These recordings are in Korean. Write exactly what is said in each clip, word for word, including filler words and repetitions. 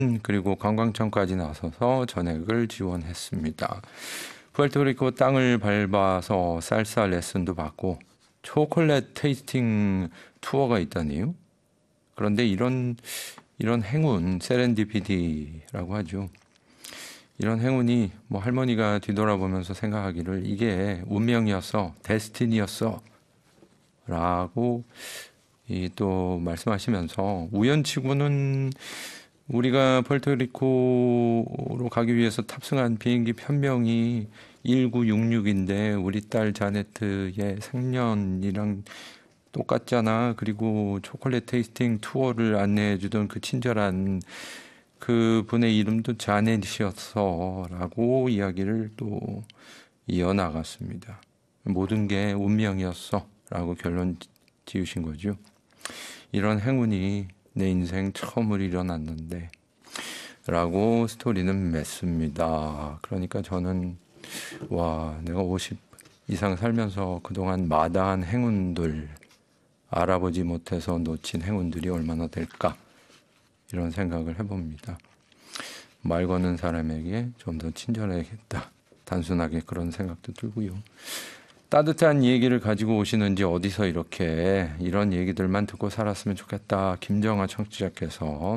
그리고 관광청까지 나서서 전액을 지원했습니다. 푸에르토리코 땅을 밟아서 살사 레슨도 받고 초콜릿 테이스팅 투어가 있다니요. 그런데 이런 이런 행운, 세렌디피티라고 하죠. 이런 행운이 뭐 할머니가 뒤돌아보면서 생각하기를 이게 운명이었어, 데스티니였어 라고 이 또 말씀하시면서 우연치고는 우리가 푸에르토리코로 가기 위해서 탑승한 비행기 편명이 천구백육십육인데 우리 딸 자네트의 생년이랑 똑같잖아. 그리고 초콜릿 테이스팅 투어를 안내해 주던 그 친절한 그 분의 이름도 자넷이었어 라고 이야기를 또 이어나갔습니다. 모든 게 운명이었어 라고 결론 지으신 거죠. 이런 행운이 내 인생 처음으로 일어났는데 라고 스토리는 맺습니다. 그러니까 저는 와, 내가 오십 이상 살면서 그동안 마다한 행운들, 알아보지 못해서 놓친 행운들이 얼마나 될까 이런 생각을 해봅니다. 말 거는 사람에게 좀 더 친절해야겠다. 단순하게 그런 생각도 들고요. 따뜻한 얘기를 가지고 오시는지 어디서 이렇게 이런 얘기들만 듣고 살았으면 좋겠다. 김정아 청취자께서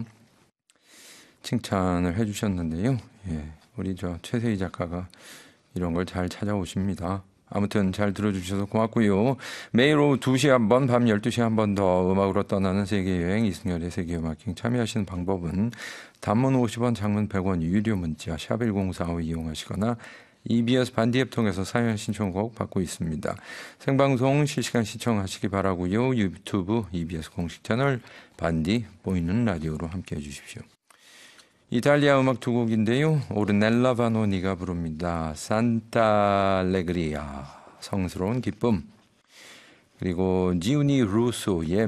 칭찬을 해주셨는데요. 예, 우리 저 최세희 작가가 이런 걸 잘 찾아오십니다. 아무튼 잘 들어주셔서 고맙고요. 매일 오후 두 시에 한 번, 밤 열두 시에 한 번 더 음악으로 떠나는 세계여행 이승열의 세계음악행 참여하시는 방법은 단문 오십 원, 장문 백 원, 유료 문자 샵 일공사오 이용하시거나 이비에스 반디앱 통해서 사연 신청곡 받고 있습니다. 생방송 실시간 시청하시기 바라고요. 유튜브 이비에스 공식 채널 반디 보이는 라디오로 함께해 주십시오. 이탈리아 음악 두 곡인데요. 오르넬라 바노니가 부릅니다. 산타 알레그리아 성스러운 기쁨. 그리고 지우니 루소의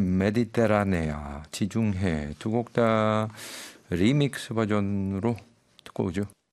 메디테라네아 지중해 두 곡 다 리믹스 버전으로 듣고 오죠.